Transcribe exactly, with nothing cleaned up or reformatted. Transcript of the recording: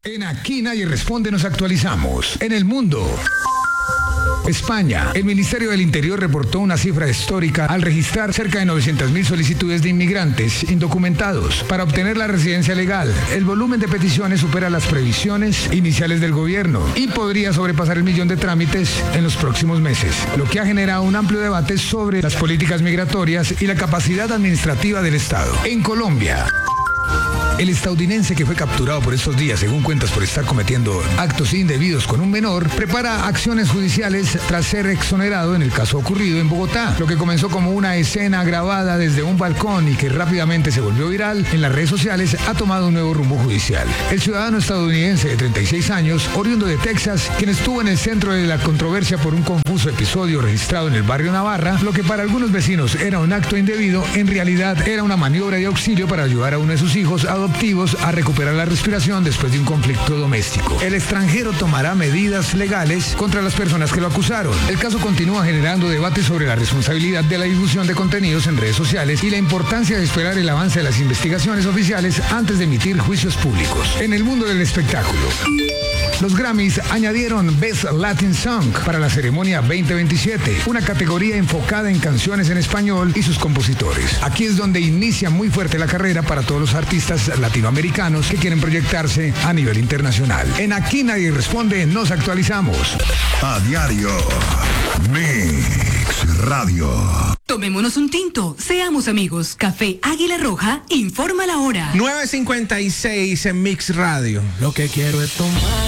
En Aquí Nadie Responde nos actualizamos. En el mundo. España. El Ministerio del Interior reportó una cifra histórica al registrar cerca de novecientas mil solicitudes de inmigrantes indocumentados para obtener la residencia legal. El volumen de peticiones supera las previsiones iniciales del gobierno y podría sobrepasar el millón de trámites en los próximos meses, lo que ha generado un amplio debate sobre las políticas migratorias y la capacidad administrativa del Estado. En Colombia. El estadounidense que fue capturado por estos días, según cuentas, por estar cometiendo actos indebidos con un menor, prepara acciones judiciales tras ser exonerado en el caso ocurrido en Bogotá. Lo que comenzó como una escena grabada desde un balcón y que rápidamente se volvió viral en las redes sociales ha tomado un nuevo rumbo judicial. El ciudadano estadounidense de treinta y seis años, oriundo de Texas, quien estuvo en el centro de la controversia por un confuso episodio registrado en el barrio Navarra, lo que para algunos vecinos era un acto indebido, en realidad era una maniobra de auxilio para ayudar a uno de sus hijos a adoptivos a recuperar la respiración después de un conflicto doméstico. El extranjero tomará medidas legales contra las personas que lo acusaron. El caso continúa generando debate sobre la responsabilidad de la difusión de contenidos en redes sociales y la importancia de esperar el avance de las investigaciones oficiales antes de emitir juicios públicos. En el mundo del espectáculo. Los Grammys añadieron Best Latin Song para la ceremonia veinte veintisiete, una categoría enfocada en canciones en español y sus compositores. Aquí es donde inicia muy fuerte la carrera para todos los artistas latinoamericanos que quieren proyectarse a nivel internacional. En Aquí Nadie Responde nos actualizamos. A diario, Mix Radio. Tomémonos un tinto, seamos amigos. Café Águila Roja informa la hora. nueve cincuenta y seis en Mix Radio. Lo que quiero es tomar.